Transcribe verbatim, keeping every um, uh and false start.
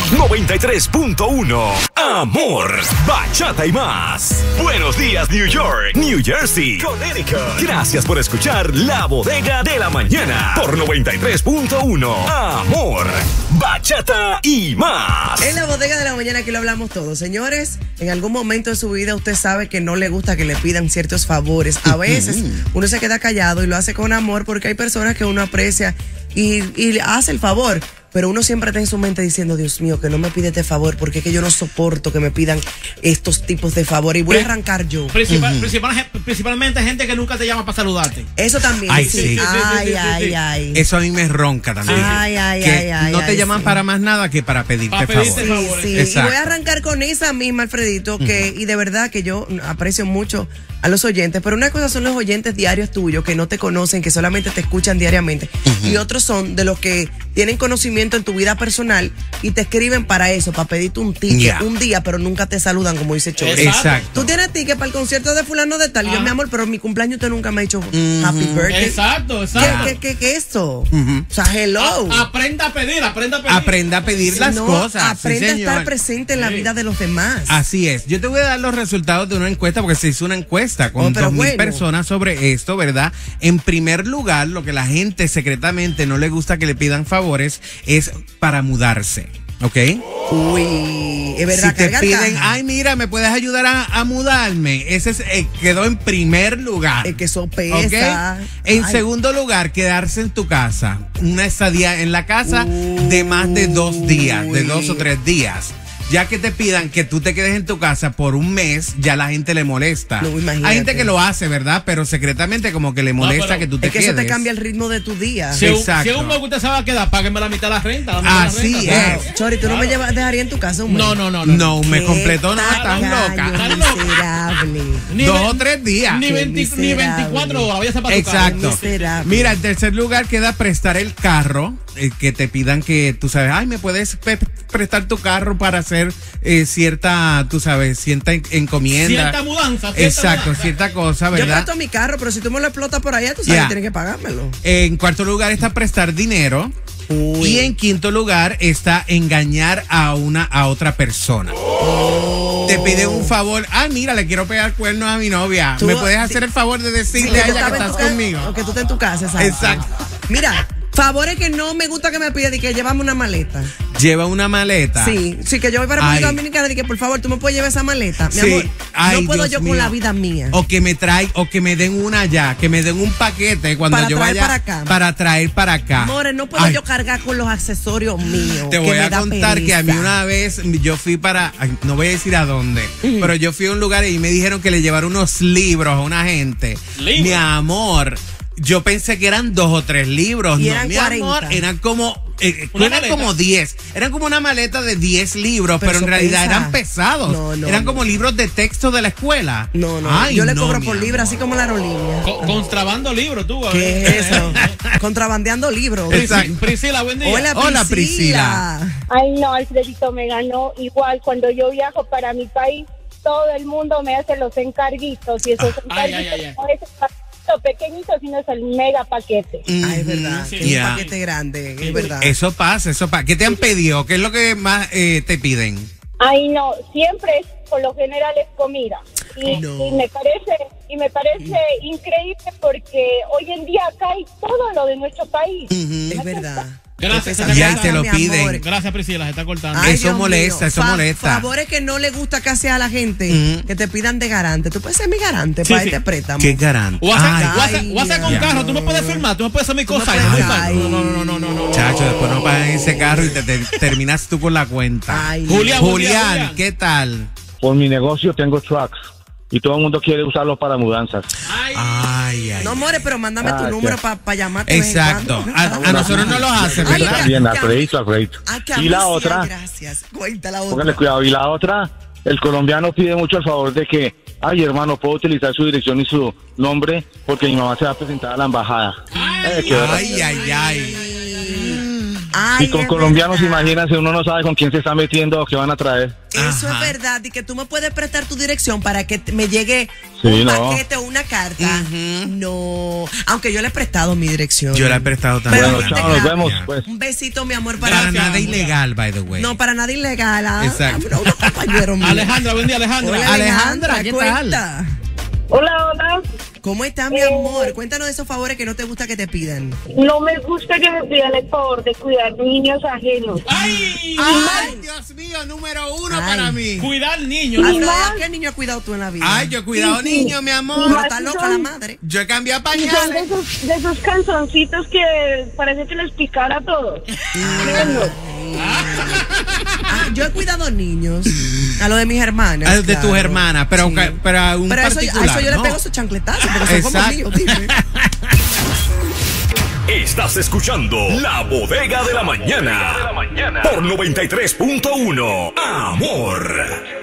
noventa y tres punto uno. Amor, bachata y más. Buenos días, New York, New Jersey, Connecticut. Gracias por escuchar La Bodega de la Mañana por noventa y tres punto uno. Amor, bachata y más. En La Bodega de la Mañana aquí lo hablamos todo. Señores, en algún momento de su vida usted sabe que no le gusta que le pidan ciertos favores. A veces uno se queda callado y lo hace con amor porque hay personas que uno aprecia y, y le hace el favor. Pero uno siempre está en su mente diciendo, Dios mío, que no me pide este favor, porque es que yo no soporto que me pidan estos tipos de favor. Y voy a arrancar yo. Principal, uh-huh. principal, principalmente gente que nunca te llama para saludarte. Eso también. Ay, sí. sí. Ay, sí, sí, ay, sí. ay. Eso a mí me ronca también. Ay, ay, que ay, ay. no te ay, llaman sí. para más nada que para pedirte Para favor. pedirte Sí, favores. sí. Exacto. Y voy a arrancar con esa misma, Alfredito, que, uh-huh. y de verdad que yo aprecio mucho a los oyentes, pero una cosa son los oyentes diarios tuyos que no te conocen, que solamente te escuchan diariamente, uh-huh. y otros son de los que tienen conocimiento en tu vida personal y te escriben para eso, para pedirte un ticket yeah. un día, pero nunca te saludan, como dice Chori. Exacto. Tú tienes ticket para el concierto de fulano de tal, y yo, mi amor, pero en mi cumpleaños usted nunca me ha dicho uh-huh. happy birthday. Exacto, exacto. ¿Qué, qué, qué, qué es esto? Uh-huh. O sea, hello. A, aprenda a pedir, aprenda a pedir. Aprenda a pedir las no, cosas. Aprende sí, a estar señor. presente en la Sí. vida de los demás. Así es. Yo te voy a dar los resultados de una encuesta porque se hizo una encuesta con Oh, pero dos mil bueno. personas sobre esto, ¿verdad? En primer lugar, lo que la gente secretamente no le gusta que le pidan favores es para mudarse. ¿Ok? Uy, es verdad, si te cargar piden, caja. ay, mira, ¿me puedes ayudar a, a mudarme? Ese es, eh, quedó en primer lugar. Es que eso pesa. ¿Ok? En Ay. segundo lugar, quedarse en tu casa. Una estadía en la casa de más de dos días, de dos o tres días. Ya que te pidan que tú te quedes en tu casa por un mes, ya la gente le molesta. No, imagínate. Hay gente que lo hace, ¿verdad? Pero secretamente como que le molesta pero que tú te Es que quedes. eso te cambia el ritmo de tu día. Si, un, Exacto. si un mes que usted se va a quedar, págueme la mitad de la renta. La mitad Así de la renta. es. Wow. Chori, ¿tú no me llevas, dejarías en tu casa un mes? No, no, no. No, No, un mes Qué completo no, estás tacaño, loca. Estás loca. miserable. Ni Dos ve- o tres días. Ni, Qué veinte, ni miserable. veinticuatro horas. Voy a hacer para tu casa. Exacto. miserable. Mira, en tercer lugar queda prestar el carro, eh, que te pidan que, tú sabes, ay, ¿me puedes pe- prestar tu carro para hacer eh, cierta, tú sabes, cierta en- encomienda? Cierta mudanza. Cierta Exacto, mudanza. cierta cosa, Yo ¿verdad? presto mi carro, pero si tú me lo explotas por allá, tú sabes Ya. que tienes que pagármelo. En cuarto lugar está prestar dinero. Uy. Y en quinto lugar está engañar a una a otra persona. Oh. Te pide un favor. Ah, mira, le quiero pegar cuernos a mi novia. Tú- ¿Me puedes hacer sí. el favor de Sí, decirle a tú ella que estabas en estás tu casa, conmigo? o que tú estás en tu casa, exacto. Exacto. Mira, favores que no me gusta que me pidan y que llévame una maleta. Lleva una maleta. Sí, sí, que yo voy para República Ay. Dominicana y que por favor tú me puedes llevar esa maleta. Mi Sí. amor, Ay, no puedo Dios yo mío. con la vida mía. O que me trae, o que me den una ya, que me den un paquete cuando Para yo traer vaya para acá. para traer para acá. Amores, no puedo Ay, yo cargar con los accesorios míos. Te que voy me a da contar que a mí pereza. una vez yo fui para, ay, no voy a decir a dónde, pero yo fui a un lugar y me dijeron que le llevara unos libros a una gente. ¿Libros? Mi amor, yo pensé que eran dos o tres libros. Y no, eran mi cuarenta. amor, eran como, eh, Una eran maleta. como diez. Eran como una maleta de diez libros, Pero pero, en eso realidad pesa. eran pesados. No, no, eran no. como libros de texto de la escuela. No, no, Ay, yo le no, cobro mi por libra, amor. así como la aerolínea. Co- contrabando libros, tú. a ¿Qué ver. es eso? Contrabandeando libros. Prisi- Exacto. Priscila, buen día. Hola, Hola, Priscila. Priscila. Ay, no, Alfredito me ganó. Igual cuando yo viajo para mi país, todo el mundo me hace los encarguitos. Y esos Ay, encarguitos ay, ay, ay. no es el paquetito pequeñito, sino es el mega paquete. Ah, es verdad. Sí. que es Ya. un paquete grande, es verdad. Eso pasa, eso pasa. ¿Qué te han pedido? ¿Qué es lo que más eh, te piden? Ay, no, siempre es, por lo general es comida. Y, No. y me parece y me parece increíble porque hoy en día acá hay todo lo de nuestro país. Es verdad. Gracias, Esa se Y ahí casa, te lo mi piden. amor. Gracias, Priscila, se está cortando. Ay, Eso Dios molesta, mío. eso molesta. Favores que no le gusta casi a la gente, Ujú. que te pidan de garante. Tú puedes ser mi garante Sí, para sí. este préstamo. ¿Qué garante? O hacer, Ay, o hacer- o hacer ay, con ya. carro, tú me puedes firmar, tú me puedes hacer mi Tú me cosa. puedes- Ay, ay. no, no, no, no, no, no. Chacho, después no pagan ese carro y te, te- terminas tú con la cuenta. Ay, Julián, Julián, Julián. ¿qué tal? Por mi negocio tengo trucks y todo el mundo quiere usarlos para mudanzas. Ay, Ay, ay. No, more, pero mándame tu Ah, número ya. para llamarte. de vez en Exacto. cuando. A, a nosotros no los hacen, Ay, ¿verdad? ya. Bien, ya. Alfredito, Alfredito. Ay, que a Y mí la sí, otra, ay, gracias. Cuenta la póngale otra. cuidado. Y la otra, el colombiano pide mucho el favor de que, ay, hermano, puedo utilizar su dirección y su nombre porque mi mamá se va a presentar a la embajada. Eh, qué Ay, ay, ay. Ay, y con es colombianos, verdad. imagínense, uno no sabe con quién se está metiendo o qué van a traer. Eso Ajá. es verdad, y que tú me puedes prestar tu dirección para que te- me llegue Sí, un no. paquete o una carta. Ujú. No, aunque yo le he prestado mi dirección. Yo la he prestado Pero también. Bueno, no te chao, nos cambia. vemos, pues. Un besito, mi amor, para Para ti. nada ilegal, by the way. No, para nada ilegal. ¿Ah? Exacto. Ah, unos compañeros míos. Alejandra, buen día, Alejandra. Hola, Alejandra, Alejandra, ¿qué cuenta. Hola, hola. ¿Cómo estás, mi Eh. amor? Cuéntanos de esos favores que no te gusta que te pidan. No me gusta que me pidan el favor de cuidar niños ajenos. ¡Ay! Ay, Dios mío, número uno Ay. para mí. Cuidar niños. Alfredo, más- ¿a qué niño has cuidado tú en la vida? Ay, yo he cuidado niños, mi Y Pero amor. más- está loca la madre. Yo he cambiado Y son de pañales. esos, de esos canzoncitos que parece que les picara todo. Tremendos. Ah, yo he cuidado niños. A lo de mis hermanas. Ah, de tus claro. hermanas, pero, Sí. ca- pero a un Pero a eso, a particular, eso yo ¿no? le pego su chancletazo, porque son como Exacto. míos, dime. Estás escuchando La Bodega de la Mañana por noventa y tres punto uno. Amor.